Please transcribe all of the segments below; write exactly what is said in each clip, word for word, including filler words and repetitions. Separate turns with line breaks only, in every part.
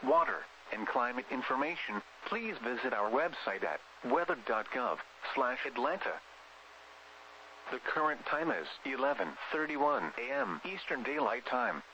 water, and climate information, please visit our website at weather dot gov slash Atlanta. The current time is eleven thirty-one a m Eastern Daylight Time.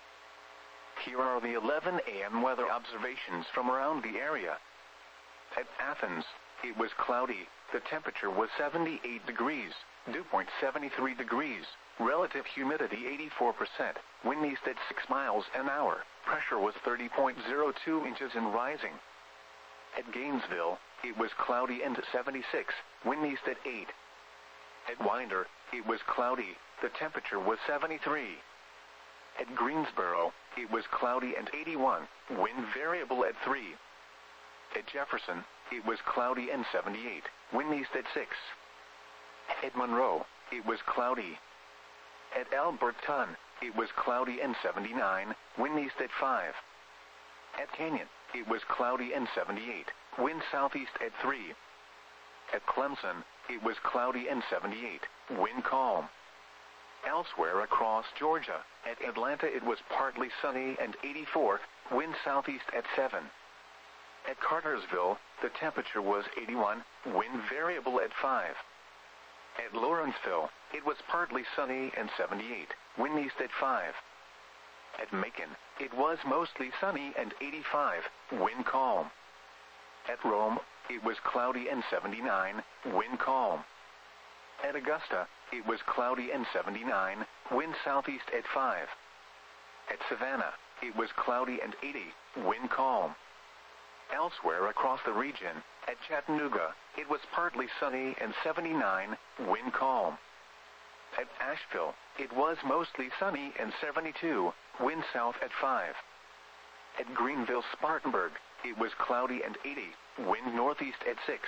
Here are the eleven a m weather observations from around the area. At Athens, it was cloudy. The temperature was seventy-eight degrees, dew point seventy-three degrees, relative humidity eighty-four percent, wind east at six miles an hour, pressure was thirty point zero two inches and rising. At Gainesville, it was cloudy and seventy-six, wind east at eight. At Winder, it was cloudy. The temperature was seventy-three. At Greensboro, it was cloudy and eighty-one, wind variable at three. At Jefferson, it was cloudy and seventy-eight, wind east at six. At Monroe, it was cloudy. At Alberton, it was cloudy and seventy-nine, wind east at five. At Canyon, it was cloudy and seventy-eight, wind southeast at three. At Clemson, it was cloudy and seventy-eight, wind calm. Elsewhere across Georgia, at Atlanta it was partly sunny and eighty-four, wind southeast at seven. At Cartersville, the temperature was eighty-one, wind variable at five. At Lawrenceville, it was partly sunny and seventy-eight, wind east at five. At Macon, it was mostly sunny and eighty-five, wind calm. At Rome, it was cloudy and seventy-nine, wind calm. At Augusta, it was cloudy and seventy-nine, wind southeast at five. At Savannah, it was cloudy and eighty, wind calm. Elsewhere across the region, at Chattanooga, it was partly sunny and seventy-nine, wind calm. At Asheville, it was mostly sunny and seventy-two, wind south at five. At Greenville-Spartanburg, it was cloudy and eighty, wind northeast at six.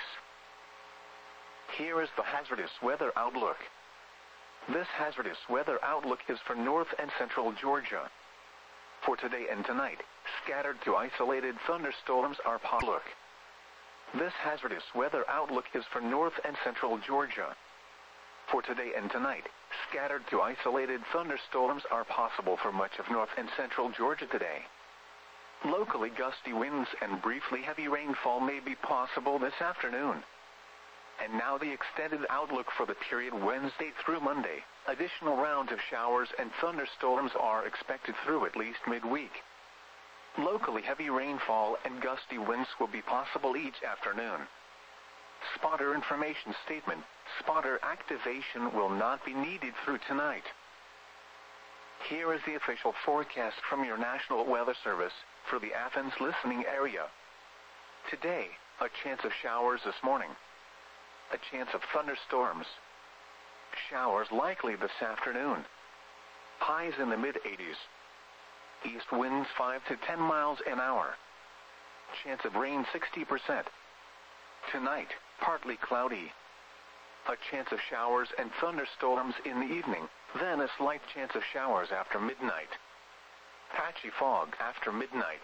Here is the hazardous weather outlook. This hazardous weather outlook is for north and central Georgia. For today and tonight, scattered to isolated thunderstorms are possible. This hazardous weather outlook is for north and central Georgia. For today and tonight, scattered to isolated thunderstorms are possible for much of north and central Georgia today. Locally gusty winds and briefly heavy rainfall may be possible this afternoon. And now the extended outlook for the period Wednesday through Monday. Additional rounds of showers and thunderstorms are expected through at least midweek. Locally heavy rainfall and gusty winds will be possible each afternoon. Spotter information statement. Spotter activation will not be needed through tonight. Here is the official forecast from your National Weather Service for the Athens listening area. Today, a chance of showers this morning. A chance of thunderstorms. Showers likely this afternoon. Highs in the mid eighties. East winds five to ten miles an hour. Chance of rain sixty percent. Tonight, partly cloudy. A chance of showers and thunderstorms in the evening, then a slight chance of showers after midnight. Patchy fog after midnight.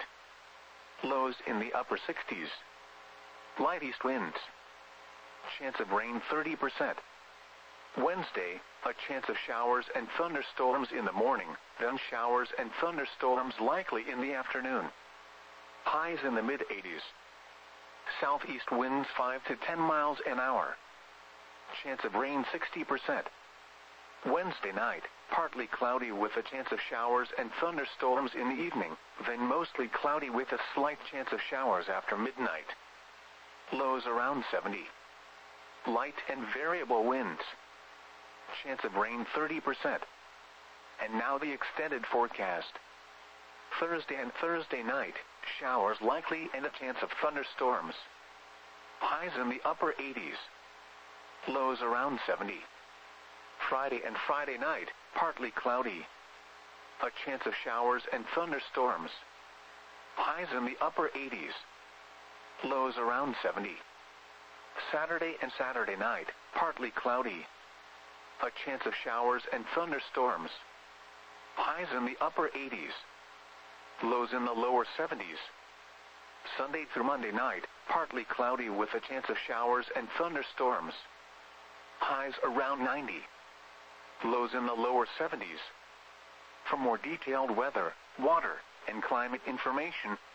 Lows in the upper sixties. Light east winds. Chance of rain thirty percent. Wednesday, a chance of showers and thunderstorms in the morning, then showers and thunderstorms likely in the afternoon. Highs in the mid eighties. Southeast winds five to ten miles an hour. Chance of rain sixty percent. Wednesday night, partly cloudy with a chance of showers and thunderstorms in the evening, then mostly cloudy with a slight chance of showers after midnight. Lows around seventy. Light and variable winds. Chance of rain thirty percent. And now the extended forecast. Thursday and Thursday night, showers likely and a chance of thunderstorms. Highs in the upper eighties. Lows around seventy. Friday and Friday night, partly cloudy. A chance of showers and thunderstorms. Highs in the upper eighties. Lows around seventy. Saturday and Saturday night, partly cloudy. A chance of showers and thunderstorms. Highs in the upper eighties. Lows in the lower seventies. Sunday through Monday night, partly cloudy with a chance of showers and thunderstorms. Highs around ninety. Lows in the lower seventies. For more detailed weather, water, and climate information,